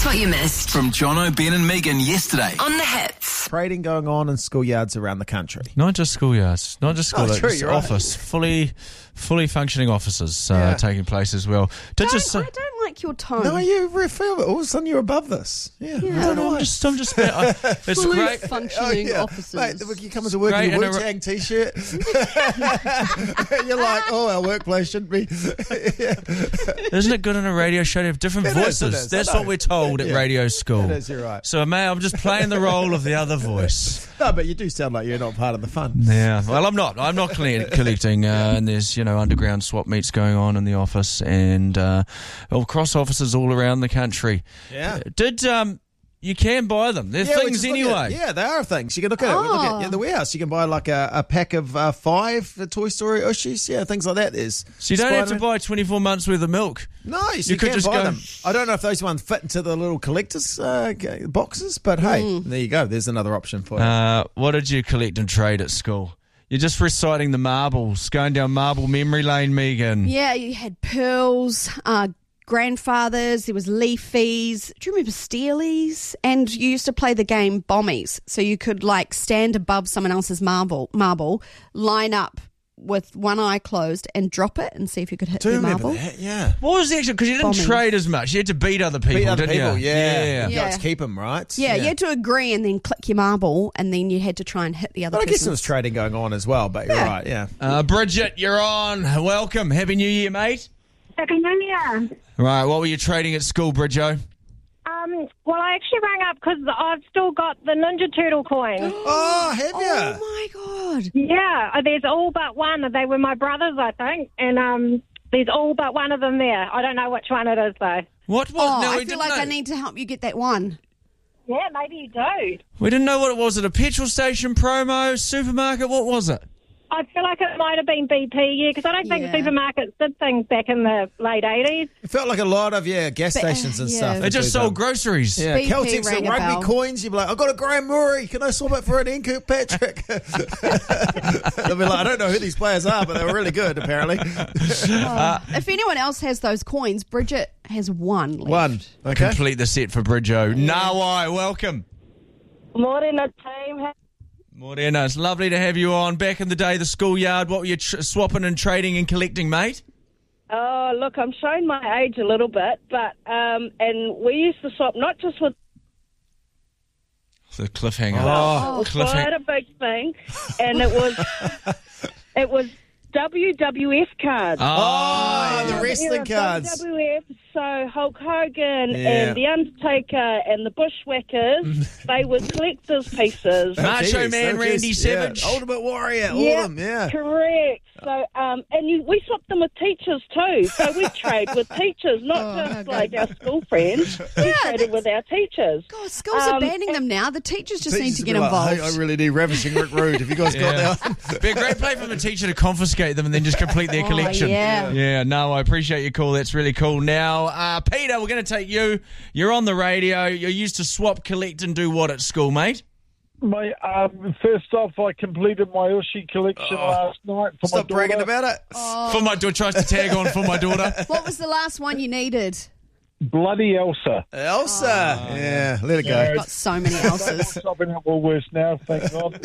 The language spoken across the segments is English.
what you missed From Jono, Ben and Megan yesterday. on the hits. Trading going on in schoolyards around the country. Not just schoolyards, not just schoolyards. true, you're right. Office, fully functioning offices Yeah. taking place as well. I don't like your tone. No, you feel all of a sudden you're above this. Yeah, I don't know why. I'm just. It's Fully great. functioning officers. Mate, you come to work Great in your and a- Wu-Tang t-shirt. You're like, oh, our workplace shouldn't be. Isn't it good on a radio show to have different It voices? is, That's I know. what we're told at Yeah. radio school. It is, you're right. So, mate, I'm just playing the role of the other voice. No, but you do sound like you're not part of the fun. Yeah, well, I'm not. I'm not collecting. And there's, underground swap meets going on in the office and cross offices all around the country. Yeah. You can buy them. They're Yeah, we things just look at anyway. it. Yeah, they are things. You can look at it. Look at the warehouse. You can buy like a pack of 5 Toy Story Ushies. Yeah, things like that. There's So you don't have to Spider-Man. buy 24 months worth of milk. Nice. You You, could can just buy go- them. I don't know if those ones fit into the little collector's boxes, but hey, there you go. There's another option for you. What did you collect and trade at school? You're just reciting the marbles, going down marble memory lane, Megan. Yeah, you had pearls, grandfathers, there was leafies. Do you remember steelies? And you used to play the game bombies. So you could stand above someone else's marble, line up with one eye closed and drop it and see if you could hit Do you the remember marble. that? Yeah. What was the actual? Because you didn't Bombing. trade as much. You had to beat other people, Beat other didn't people, you? yeah. You Yeah. got to keep them, right? Yeah, you had to agree and then click your marble and then you had to try and hit the other But I guess person. there was trading going on as well, but you're right, yeah. Bridget, you're on. Welcome. Happy New Year, mate. Happy New Year. Right, what were you trading at school, Bridjo? Well, I actually rang up because I've still got the Ninja Turtle coin. Oh, have you? Oh my God. Yeah, there's all but one. They were my brothers, I think, and there's all but one of them there. I don't know which one it is, though. What? Oh, No, we I feel didn't like know. I need to help you get that one. Yeah, maybe you do. We didn't know what it was. At a petrol station, promo, supermarket. What was it? I feel like it might have been BP, yeah, because I don't think Yeah. supermarkets did things back in the late 80s. It felt like a lot of, gas stations and yeah. stuff. They just sold groceries. Yeah, BP Celtics rang and a rugby bell. coins. You'd be like, I've got a Graham Murray. Can I swap it for an Inkoo Patrick? They'll be like, I don't know who these players are, but they were really good, apparently. If anyone else has those coins, Bridget has one left. One. Okay. Complete the set for Bridjo. Nawai, welcome. Morning, team. Morena, it's lovely to have you on. Back in the day, the schoolyard, what were you swapping and trading and collecting, mate? Oh, look, I'm showing my age a little bit, but and we used to swap not just with The cliffhanger. Oh, quite a big thing, and it was WWF cards. Oh, the wrestling Yeah, cards. WWF, so Hulk Hogan Yeah. and The Undertaker and the Bushwhackers, they were collector's pieces. Macho Jeez, Man so Randy just- Savage. Yeah. Ultimate Warrior, all Yeah, of them, yeah. correct. So, we swapped them with teachers too. So we trade with teachers, not just like our school friends. We traded with our teachers. God, schools are banning them now. The teachers just need to get Teachers would be like, involved. Hey, I really need Ravishing Rick Rude. Have you guys got that one? Be a great play for the teacher to confiscate them and then just complete their collection. yeah. Yeah, no, I appreciate your call. That's really cool. Now, Peter, we're going to take you. You're on the radio. You're used to swap, collect, and do what at school, mate? First off, I completed my Ushi collection last night for Stop my bragging daughter. about it. For my daughter, tries to tag on for my daughter. What was the last one you needed? Bloody Elsa. Elsa. Yeah, let it go. Got so many else's. Shopping at Woolworths now, thank God.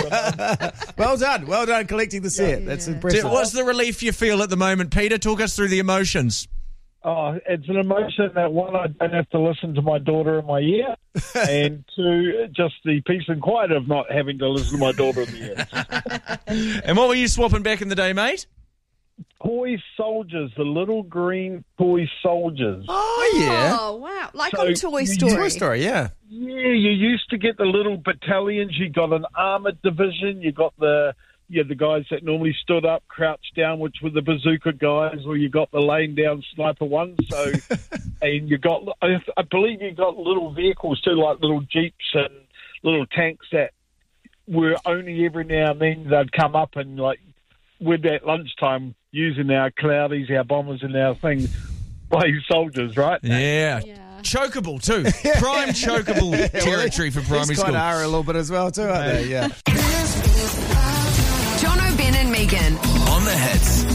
Well done collecting the set. That's impressive. What's the relief you feel at the moment, Peter? Talk us through the emotions. Oh, it's an emotion that, one, I don't have to listen to my daughter in my ear, and two, just the peace and quiet of not having to listen to my daughter in the ear. And what were you swapping back in the day, mate? Toy soldiers, the little green toy soldiers. Oh, yeah. Oh, wow. Like So on Toy you- Story. Toy Story, yeah. Yeah, you used to get the little battalions. You got an armoured division. You got the guys that normally stood up, crouched down, which were the bazooka guys, or you got the laying down sniper ones. So, and you got, I believe you got little vehicles too, like little jeeps and little tanks that were only every now and then they'd come up and like with that lunchtime using our cloudies, our bombers, and our thing, play soldiers, right? Yeah. Yeah. Chokeable, too. Prime chokeable territory for primary These school. kind of are a little bit as well, too, aren't they? Yeah. Jono, Ben and Megan. On the hits.